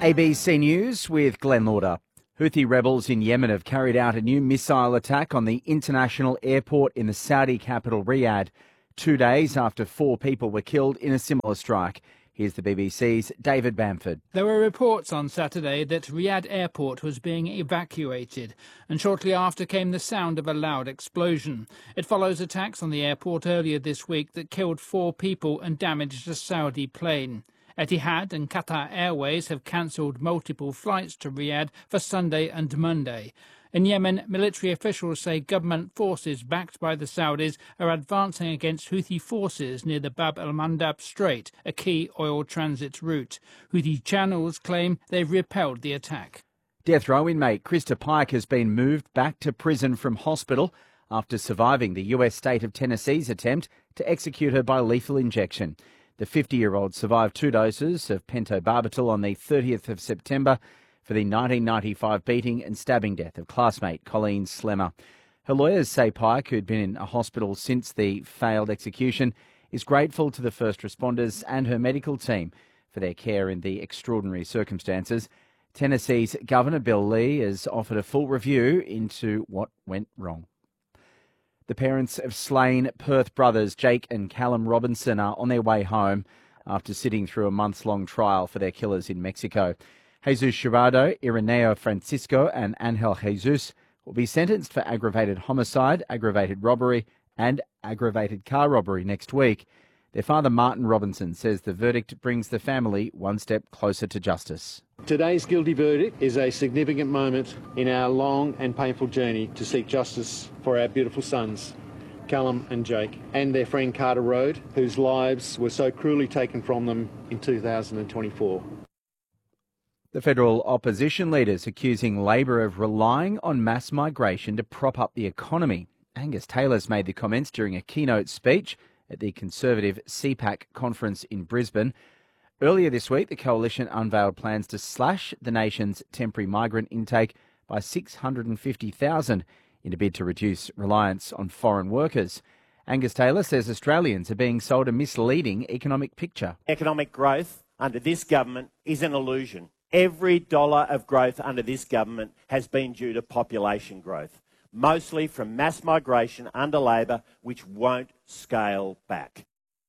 ABC News with Glenn Lauder. Houthi rebels in Yemen have carried out a new missile attack on the international airport in the Saudi capital Riyadh, 2 days after 4 people were killed in a similar strike. Here's the BBC's David Bamford. There were reports on Saturday that Riyadh Airport was being evacuated, and shortly after came the sound of a loud explosion. It follows attacks on the airport earlier this week that killed 4 people and damaged a Saudi plane. Etihad and Qatar Airways have cancelled multiple flights to Riyadh for Sunday and Monday. In Yemen, military officials say government forces backed by the Saudis are advancing against Houthi forces near the Bab el-Mandab Strait, a key oil transit route. Houthi channels claim they've repelled the attack. Death row inmate Krista Pike has been moved back to prison from hospital after surviving the US state of Tennessee's attempt to execute her by lethal injection. The 50-year-old survived 2 doses of pentobarbital on the 30th of September for the 1995 beating and stabbing death of classmate Colleen Slemmer. Her lawyers say Pike, who'd been in a hospital since the failed execution, is grateful to the first responders and her medical team for their care in the extraordinary circumstances. Tennessee's Governor Bill Lee has offered a full review into what went wrong. The parents of slain Perth brothers Jake and Callum Robinson are on their way home after sitting through a months-long trial for their killers in Mexico. Jesus Gerardo, Ireneo Francisco and Angel Jesus will be sentenced for aggravated homicide, aggravated robbery and aggravated car robbery next week. Their father Martin Robinson says the verdict brings the family one step closer to justice. Today's guilty verdict is a significant moment in our long and painful journey to seek justice for our beautiful sons, Callum and Jake, and their friend Carter Road, whose lives were so cruelly taken from them in 2024. The federal opposition leaders accusing Labor of relying on mass migration to prop up the economy. Angus Taylor's made the comments during a keynote speech at the Conservative CPAC conference in Brisbane. Earlier this week, the coalition unveiled plans to slash the nation's temporary migrant intake by 650,000 in a bid to reduce reliance on foreign workers. Angus Taylor says Australians are being sold a misleading economic picture. Economic growth under this government is an illusion. Every dollar of growth under this government has been due to population growth, mostly from mass migration under Labor, which won't scale back.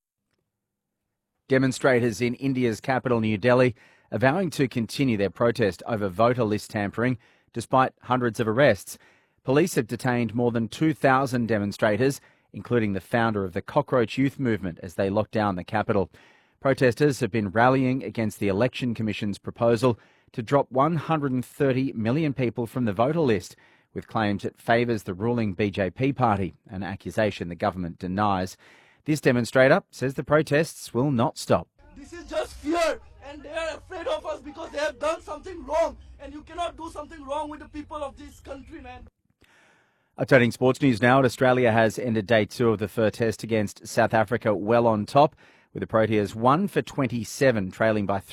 Demonstrators in India's capital, New Delhi, are vowing to continue their protest over voter list tampering, despite hundreds of arrests. Police have detained more than 2,000 demonstrators, including the founder of the Cockroach Youth Movement, as they lock down the capital. Protesters have been rallying against the Election Commission's proposal to drop 130 million people from the voter list, with claims it favours the ruling BJP party, an accusation the government denies. This demonstrator says the protests will not stop. This is just fear, and they are afraid of us because they have done something wrong, and you cannot do something wrong with the people of this country, man. Turning sports news now. Australia has ended day 2 of the third test against South Africa well on top, with the Proteas 1 for 27, trailing by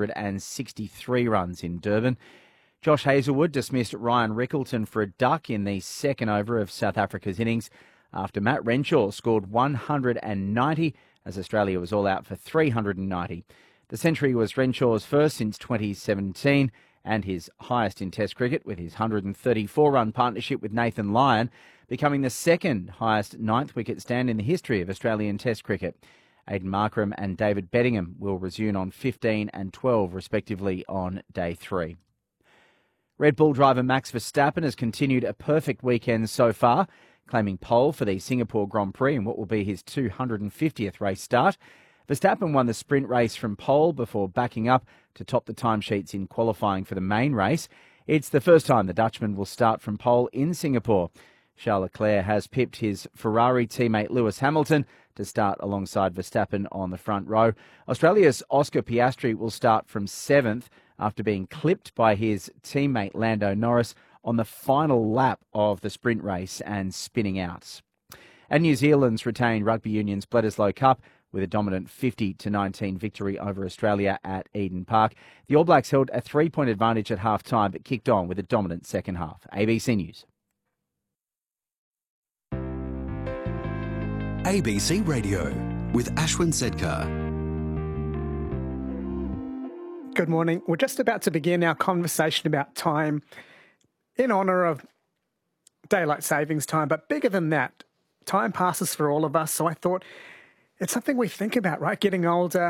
363 runs in Durban. Josh Hazlewood dismissed Ryan Rickleton for a duck in the second over of South Africa's innings after Matt Renshaw scored 190 as Australia was all out for 390. The century was Renshaw's first since 2017 and his highest in Test cricket, with his 134-run partnership with Nathan Lyon becoming the second highest ninth wicket stand in the history of Australian Test cricket. Aidan Markram and David Bettingham will resume on 15 and 12 respectively on day 3. Red Bull driver Max Verstappen has continued a perfect weekend so far, claiming pole for the Singapore Grand Prix in what will be his 250th race start. Verstappen won the sprint race from pole before backing up to top the timesheets in qualifying for the main race. It's the first time the Dutchman will start from pole in Singapore. Charles Leclerc has pipped his Ferrari teammate Lewis Hamilton to start alongside Verstappen on the front row. Australia's Oscar Piastri will start from 7th after being clipped by his teammate Lando Norris on the final lap of the sprint race and spinning out. And New Zealand's retained Rugby Union's Bledisloe Cup with a dominant 50-19 victory over Australia at Eden Park. The All Blacks held a 3-point advantage at half-time but kicked on with a dominant second half. ABC News. ABC Radio with Ashwin Sedkar. Good morning. We're just about to begin our conversation about time in honour of daylight savings time, but bigger than that, time passes for all of us, so I thought it's something we think about, right? Getting older,